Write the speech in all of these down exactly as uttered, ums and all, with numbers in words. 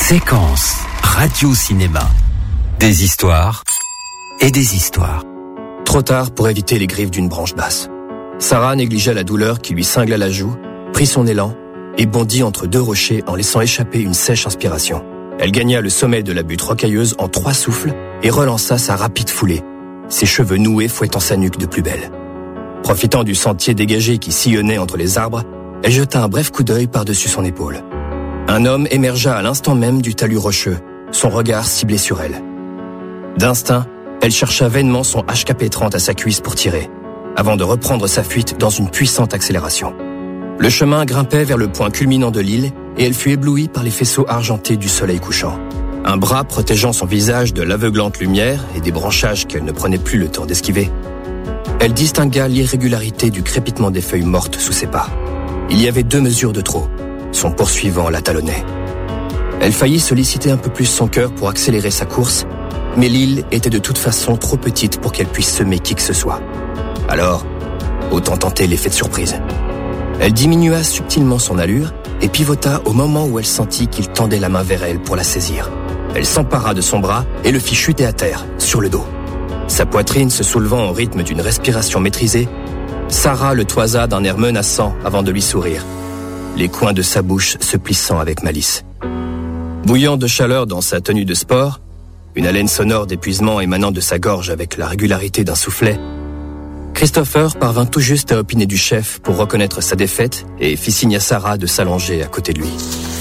Séquence radio-cinéma. Des histoires et des histoires. Trop tard pour éviter les griffes d'une branche basse. Sarah négligea la douleur qui lui cingla la joue, prit son élan et bondit entre deux rochers en laissant échapper une sèche inspiration. Elle gagna le sommet de la butte rocailleuse en trois souffles et relança sa rapide foulée, ses cheveux noués fouettant sa nuque de plus belle. Profitant du sentier dégagé qui sillonnait entre les arbres, elle jeta un bref coup d'œil par-dessus son épaule. Un homme émergea à l'instant même du talus rocheux, son regard ciblé sur elle. D'instinct, elle chercha vainement son H K P trente à sa cuisse pour tirer, avant de reprendre sa fuite dans une puissante accélération. Le chemin grimpait vers le point culminant de l'île et elle fut éblouie par les faisceaux argentés du soleil couchant. Un bras protégeant son visage de l'aveuglante lumière et des branchages qu'elle ne prenait plus le temps d'esquiver. Elle distingua l'irrégularité du crépitement des feuilles mortes sous ses pas. Il y avait deux mesures de trop. Son poursuivant la talonnait. Elle faillit solliciter un peu plus son cœur pour accélérer sa course, mais l'île était de toute façon trop petite pour qu'elle puisse semer qui que ce soit. Alors, autant tenter l'effet de surprise. Elle diminua subtilement son allure et pivota au moment où elle sentit qu'il tendait la main vers elle pour la saisir. Elle s'empara de son bras et le fit chuter à terre, sur le dos. Sa poitrine se soulevant au rythme d'une respiration maîtrisée, Sarah le toisa d'un air menaçant avant de lui sourire, les coins de sa bouche se plissant avec malice. Bouillant de chaleur dans sa tenue de sport, une haleine sonore d'épuisement émanant de sa gorge avec la régularité d'un soufflet, Christopher parvint tout juste à opiner du chef pour reconnaître sa défaite et fit signe à Sarah de s'allonger à côté de lui.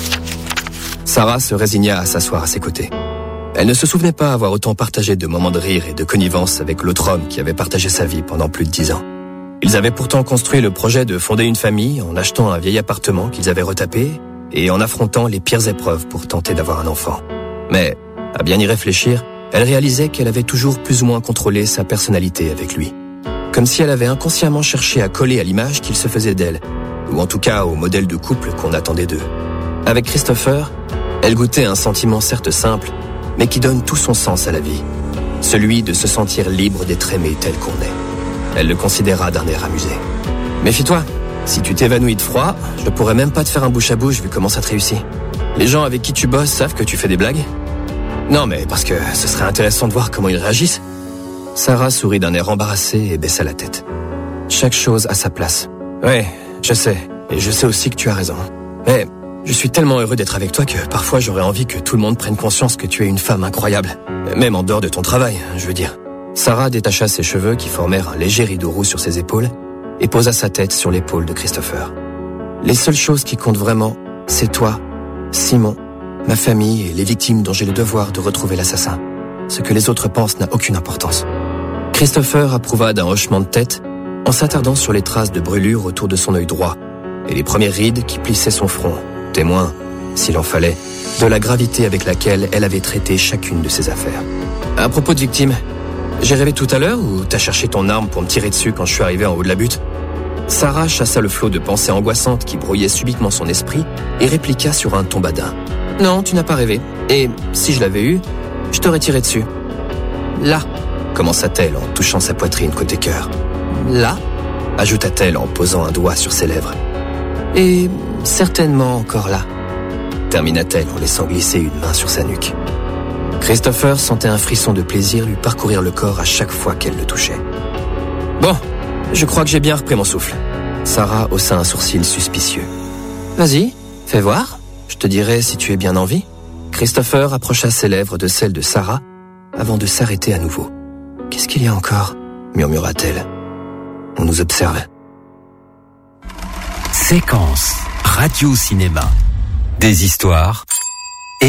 Sarah se résigna à s'asseoir à ses côtés. Elle ne se souvenait pas avoir autant partagé de moments de rire et de connivence avec l'autre homme qui avait partagé sa vie pendant plus de dix ans. Ils avaient pourtant construit le projet de fonder une famille en achetant un vieil appartement qu'ils avaient retapé et en affrontant les pires épreuves pour tenter d'avoir un enfant. Mais, à bien y réfléchir, elle réalisait qu'elle avait toujours plus ou moins contrôlé sa personnalité avec lui. Comme si elle avait inconsciemment cherché à coller à l'image qu'il se faisait d'elle, ou en tout cas au modèle de couple qu'on attendait d'eux. Avec Christopher, elle goûtait un sentiment certes simple, mais qui donne tout son sens à la vie. Celui de se sentir libre d'être aimé tel qu'on est. Elle le considéra d'un air amusé. Méfie-toi, si tu t'évanouis de froid, je pourrais même pas te faire un bouche à bouche vu comment ça te réussit. Les gens avec qui tu bosses savent que tu fais des blagues? Non, mais parce que ce serait intéressant de voir comment ils réagissent. Sarah sourit d'un air embarrassé et baissa la tête. Chaque chose a sa place. Ouais, je sais, et je sais aussi que tu as raison. Mais je suis tellement heureux d'être avec toi que parfois j'aurais envie que tout le monde prenne conscience que tu es une femme incroyable. Même en dehors de ton travail, je veux dire. Sarah détacha ses cheveux qui formèrent un léger rideau roux sur ses épaules et posa sa tête sur l'épaule de Christopher. Les seules choses qui comptent vraiment, c'est toi, Simon, ma famille et les victimes dont j'ai le devoir de retrouver l'assassin. Ce que les autres pensent n'a aucune importance. Christopher approuva d'un hochement de tête en s'attardant sur les traces de brûlure autour de son œil droit et les premières rides qui plissaient son front, témoin, s'il en fallait, de la gravité avec laquelle elle avait traité chacune de ses affaires. À propos de victimes, j'ai rêvé tout à l'heure ou t'as cherché ton arme pour me tirer dessus quand je suis arrivé en haut de la butte? Sarah chassa le flot de pensées angoissantes qui brouillaient subitement son esprit et répliqua sur un ton badin. Non, tu n'as pas rêvé. Et si je l'avais eu, je t'aurais tiré dessus. Là, commença-t-elle en touchant sa poitrine côté cœur. Là, ajouta-t-elle en posant un doigt sur ses lèvres. Et certainement encore là, termina-t-elle en laissant glisser une main sur sa nuque. Christopher sentait un frisson de plaisir lui parcourir le corps à chaque fois qu'elle le touchait. Bon, je crois que j'ai bien repris mon souffle. Sarah haussa un sourcil suspicieux. Vas-y, fais voir, je te dirai si tu es bien en vie. Christopher approcha ses lèvres de celles de Sarah avant de s'arrêter à nouveau. Qu'est-ce qu'il y a encore? Murmura-t-elle. On nous observe. Séquence radio-cinéma. Des histoires